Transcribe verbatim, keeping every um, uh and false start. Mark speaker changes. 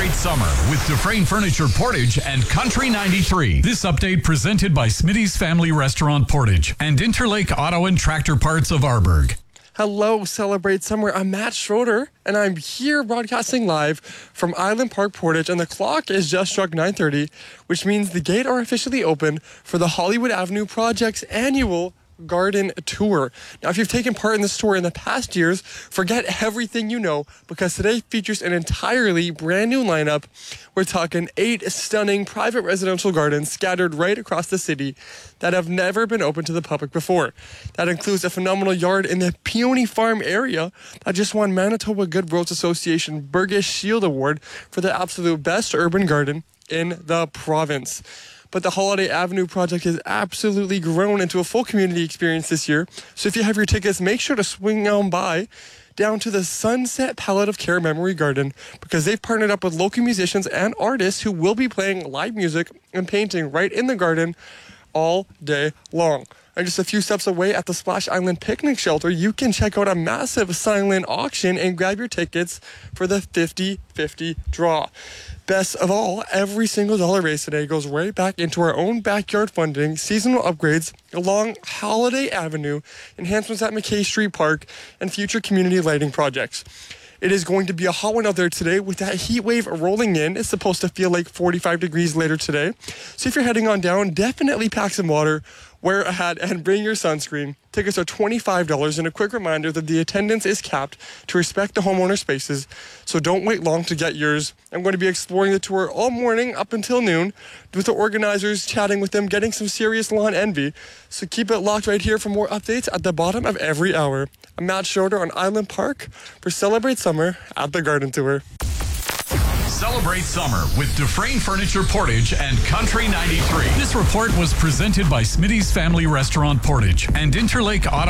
Speaker 1: Celebrate summer with Dufresne Furniture Portage and Country ninety-three. This update presented by Smitty's Family Restaurant Portage and Interlake Auto and Tractor Parts of Arborg.
Speaker 2: Hello, Celebrate Summer. I'm Matt Schroeder, and I'm here broadcasting live from Island Park Portage, and the clock is just struck nine thirty, which means the gate are officially open for the Hollywood Avenue Project's annual garden tour. Now, if you've taken part in this tour in the past years, forget everything you know, because today features an entirely brand new lineup. We're talking eight stunning private residential gardens scattered right across the city that have never been open to the public before. That includes a phenomenal yard in the Peony Farm area that just won Manitoba Good Roads Association Burgess Shield Award for the absolute best urban garden in the province. But the Holiday Avenue project has absolutely grown into a full community experience this year. So if you have your tickets, make sure to swing on by down to the Sunset Palette of Care Memory Garden, because they've partnered up with local musicians and artists who will be playing live music and painting right in the garden all day long. And just a few steps away at the Splash Island Picnic Shelter, you can check out a massive silent auction and grab your tickets for the fifty fifty draw. Best of all, every single dollar raised today goes right back into our own backyard funding, seasonal upgrades along Holiday Avenue, enhancements at McKay Street Park, and future community lighting projects. It is going to be a hot one out there today with that heat wave rolling in. It's supposed to feel like forty-five degrees later today. So if you're heading on down, definitely pack some water, wear a hat, and bring your sunscreen. Tickets are twenty-five dollars, and a quick reminder that the attendance is capped to respect the homeowner spaces, so don't wait long to get yours. I'm going to be exploring the tour all morning up until noon with the organizers, chatting with them, getting some serious lawn envy. So keep it locked right here for more updates at the bottom of every hour. I'm Matt Schroeder on Island Park for Celebrate Summer at the Garden Tour.
Speaker 1: Celebrate summer with Dufresne Furniture Portage and Country ninety-three. This report was presented by Smitty's Family Restaurant Portage and Interlake Auto